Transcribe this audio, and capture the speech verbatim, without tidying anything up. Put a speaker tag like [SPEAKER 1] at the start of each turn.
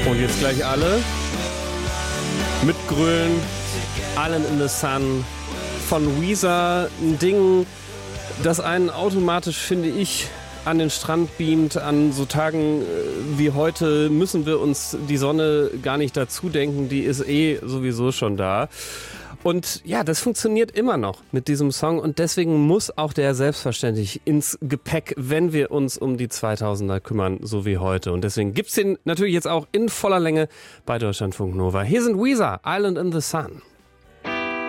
[SPEAKER 1] Und jetzt gleich alle mitgrölen. Island in the Sun von Weezer. Ein Ding, das einen automatisch, finde ich, an den Strand beamt. An so Tagen wie heute müssen wir uns die Sonne gar nicht dazu denken. Die ist eh sowieso schon da. Und ja, das funktioniert immer noch mit diesem Song und deswegen muss auch der selbstverständlich ins Gepäck, wenn wir uns um die zweitausender kümmern, so wie heute. Und deswegen gibt's den natürlich jetzt auch in voller Länge bei Deutschlandfunk Nova. Hier sind Weezer, Island in the Sun.